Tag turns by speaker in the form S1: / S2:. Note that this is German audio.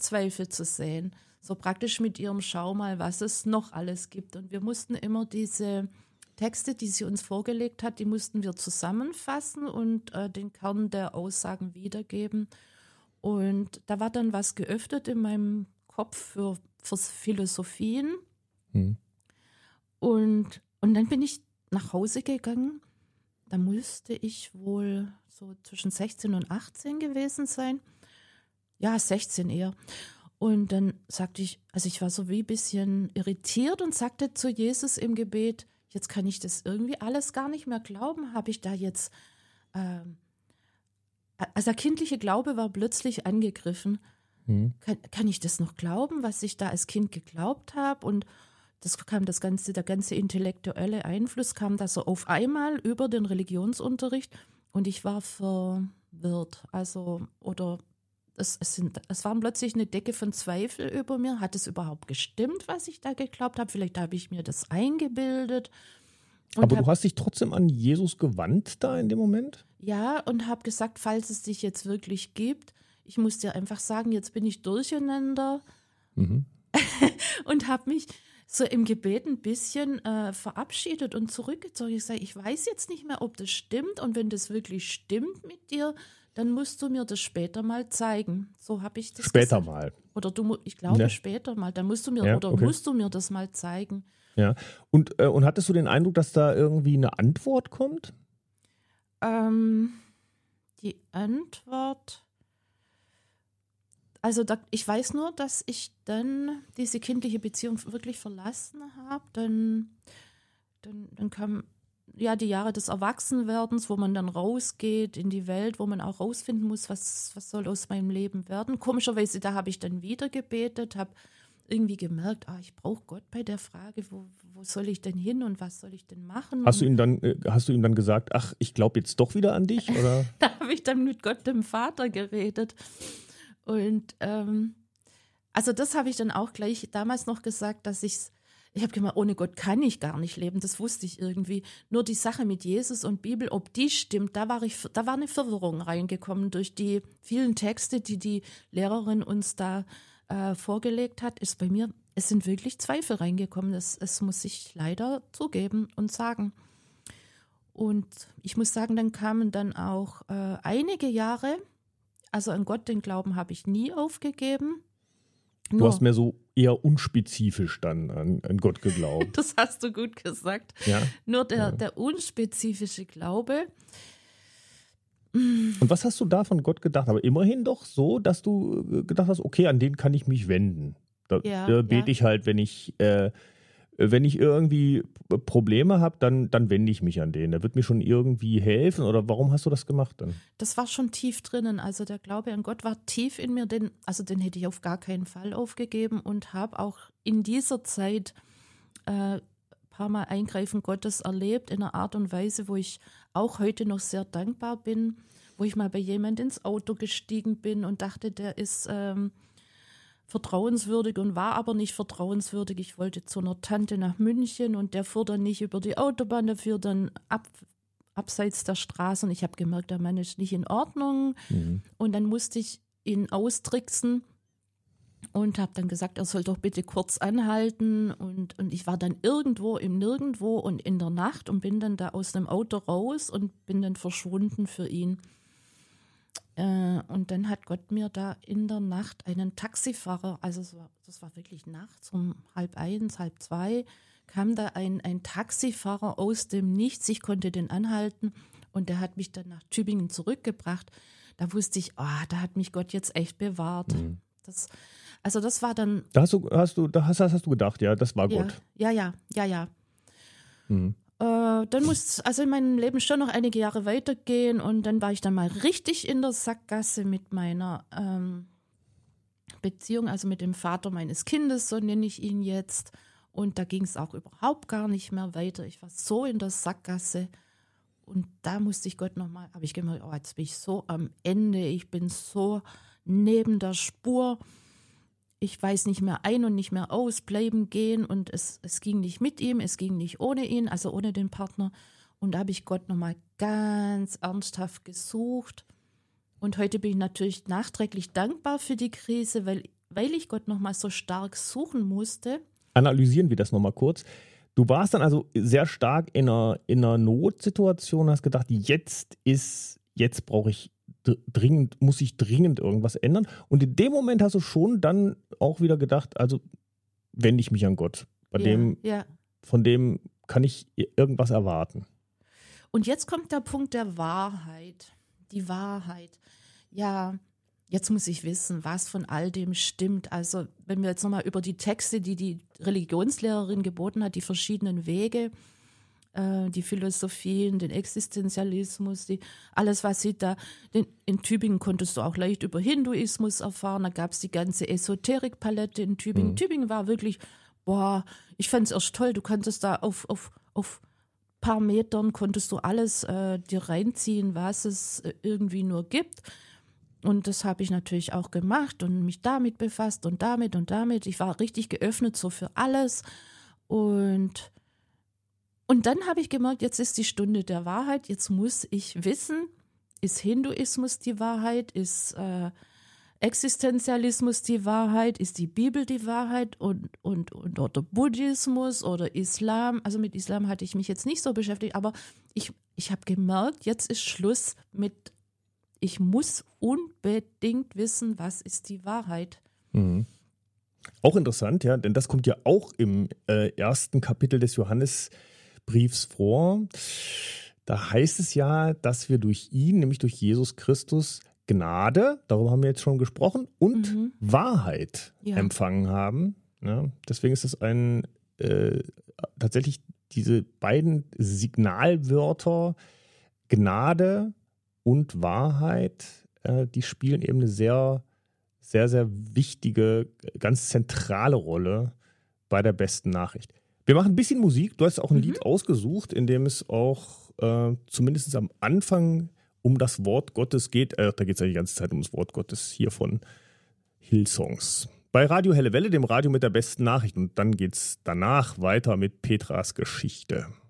S1: Zweifel zu säen. So praktisch mit ihrem Schau mal, was es noch alles gibt. Und wir mussten immer diese Texte, die sie uns vorgelegt hat, die mussten wir zusammenfassen und den Kern der Aussagen wiedergeben. Und da war dann was geöffnet in meinem Kopf für Philosophien. Und dann bin ich nach Hause gegangen. Da musste ich wohl so zwischen 16 und 18 gewesen sein. Ja, 16 eher. Und dann sagte ich, also ich war so wie ein bisschen irritiert und sagte zu Jesus im Gebet, jetzt kann ich das irgendwie alles gar nicht mehr glauben. Habe ich da jetzt, also der kindliche Glaube war plötzlich angegriffen. Kann ich das noch glauben, was ich da als Kind geglaubt habe? Und das kam der ganze intellektuelle Einfluss kam da so auf einmal über den Religionsunterricht und ich war verwirrt. Also, oder es waren plötzlich eine Decke von Zweifel über mir. Hat es überhaupt gestimmt, was ich da geglaubt habe? Vielleicht habe ich mir das eingebildet.
S2: Aber du hast dich trotzdem an Jesus gewandt da in dem Moment?
S1: Ja, und habe gesagt, falls es dich jetzt wirklich gibt, ich muss dir einfach sagen, jetzt bin ich durcheinander und habe mich so im Gebet ein bisschen verabschiedet und zurückgezogen. Ich sage, ich weiß jetzt nicht mehr, ob das stimmt und wenn das wirklich stimmt mit dir, dann musst du mir das später mal zeigen. So habe ich das
S2: später
S1: gesagt.
S2: Mal.
S1: Oder ich glaube später mal. Dann musst du mir musst du mir das mal zeigen.
S2: Ja. Und hattest du den Eindruck, dass da irgendwie eine Antwort kommt?
S1: Die Antwort. Also ich weiß nur, dass ich dann diese kindliche Beziehung wirklich verlassen habe. Dann kam ja die Jahre des Erwachsenwerdens, wo man dann rausgeht in die Welt, wo man auch rausfinden muss, was soll aus meinem Leben werden. Komischerweise, da habe ich dann wieder gebetet, habe irgendwie gemerkt, ich brauche Gott bei der Frage, wo soll ich denn hin und was soll ich denn machen?
S2: Hast du ihm dann gesagt, ach, ich glaube jetzt doch wieder an dich? Oder?
S1: Da habe ich dann mit Gott, dem Vater, geredet. Und also das habe ich dann auch gleich damals noch gesagt, dass ich habe gemeint, ohne Gott kann ich gar nicht leben, das wusste ich irgendwie. Nur die Sache mit Jesus und Bibel, ob die stimmt, da war eine Verwirrung reingekommen durch die vielen Texte, die die Lehrerin uns da vorgelegt hat, ist bei mir, es sind wirklich Zweifel reingekommen, das muss ich leider zugeben und sagen. Und ich muss sagen, dann kamen dann auch einige Jahre, also an Gott, den Glauben habe ich nie aufgegeben.
S2: Du hast mehr so eher unspezifisch dann an Gott geglaubt.
S1: Das hast du gut gesagt.
S2: Ja?
S1: Nur der unspezifische Glaube.
S2: Und was hast du da von Gott gedacht? Aber immerhin doch so, dass du gedacht hast, okay, an den kann ich mich wenden. Da bete ich halt, wenn ich irgendwie Probleme habe, dann wende ich mich an den. Der wird mir schon irgendwie helfen. Oder warum hast du das gemacht dann?
S1: Das war schon tief drinnen. Also der Glaube an Gott war tief in mir. Den hätte ich auf gar keinen Fall aufgegeben und habe auch in dieser Zeit ein paar Mal Eingreifen Gottes erlebt in einer Art und Weise, wo ich auch heute noch sehr dankbar bin, wo ich mal bei jemand ins Auto gestiegen bin und dachte, der ist vertrauenswürdig und war aber nicht vertrauenswürdig. Ich wollte zu einer Tante nach München und der fuhr dann nicht über die Autobahn, der fuhr dann abseits der Straße und ich habe gemerkt, der Mann ist nicht in Ordnung. Und dann musste ich ihn austricksen und habe dann gesagt, er soll doch bitte kurz anhalten und ich war dann irgendwo im Nirgendwo und in der Nacht und bin dann da aus dem Auto raus und bin dann verschwunden für ihn. Und dann hat Gott mir da in der Nacht einen Taxifahrer, also das war wirklich nachts um 1:30, 1:30, kam da ein Taxifahrer aus dem Nichts. Ich konnte den anhalten und der hat mich dann nach Tübingen zurückgebracht. Da wusste ich, da hat mich Gott jetzt echt bewahrt. Das war dann.
S2: Da hast du gedacht, ja, das war Gott.
S1: Ja. Dann muss also in meinem Leben schon noch einige Jahre weitergehen und dann war ich dann mal richtig in der Sackgasse mit meiner Beziehung, also mit dem Vater meines Kindes, so nenne ich ihn jetzt. Und da ging es auch überhaupt gar nicht mehr weiter. Ich war so in der Sackgasse und da musste ich Gott nochmal, habe ich gemerkt, jetzt bin ich so am Ende, ich bin so neben der Spur. Ich weiß nicht mehr ein und nicht mehr aus, bleiben, gehen und es ging nicht mit ihm, es ging nicht ohne ihn, also ohne den Partner. Und da habe ich Gott nochmal ganz ernsthaft gesucht. Und heute bin ich natürlich nachträglich dankbar für die Krise, weil weil ich Gott nochmal so stark suchen musste.
S2: Analysieren wir das nochmal kurz. Du warst dann also sehr stark in einer Notsituation, hast gedacht, jetzt muss ich dringend irgendwas ändern. Und in dem Moment hast du schon dann auch wieder gedacht, also wende ich mich an Gott. Von dem kann ich irgendwas erwarten.
S1: Und jetzt kommt der Punkt der Wahrheit. Die Wahrheit. Ja, jetzt muss ich wissen, was von all dem stimmt. Also wenn wir jetzt nochmal über die Texte, die Religionslehrerin geboten hat, die verschiedenen Wege, die Philosophien, den Existenzialismus, alles, was sie da, in Tübingen konntest du auch leicht über Hinduismus erfahren, da gab es die ganze Esoterikpalette in Tübingen. Tübingen war wirklich, ich fand es erst toll, du konntest da auf paar Metern konntest du alles dir reinziehen, was es irgendwie nur gibt. Und das habe ich natürlich auch gemacht und mich damit befasst und damit und damit. Ich war richtig geöffnet so für alles. Und dann habe ich gemerkt, jetzt ist die Stunde der Wahrheit. Jetzt muss ich wissen, ist Hinduismus die Wahrheit? Ist Existenzialismus die Wahrheit? Ist die Bibel die Wahrheit? Oder Buddhismus oder Islam? Also mit Islam hatte ich mich jetzt nicht so beschäftigt, aber ich habe gemerkt, jetzt ist Schluss mit ich muss unbedingt wissen, was ist die Wahrheit.
S2: Mhm. Auch interessant, ja, denn das kommt ja auch im ersten Kapitel des Johannesbriefs vor. Da heißt es ja, dass wir durch ihn, nämlich durch Jesus Christus, Gnade, darüber haben wir jetzt schon gesprochen, und Wahrheit empfangen haben. Ja, deswegen ist es tatsächlich diese beiden Signalwörter Gnade und Wahrheit, die spielen eben eine sehr, sehr, sehr wichtige, ganz zentrale Rolle bei der besten Nachricht. Wir machen ein bisschen Musik. Du hast auch ein Lied ausgesucht, in dem es auch zumindest am Anfang um das Wort Gottes geht. Da geht es ja die ganze Zeit um das Wort Gottes hier von Hillsongs. Bei Radio Helle Welle, dem Radio mit der besten Nachricht. Und dann geht es danach weiter mit Petras Geschichte.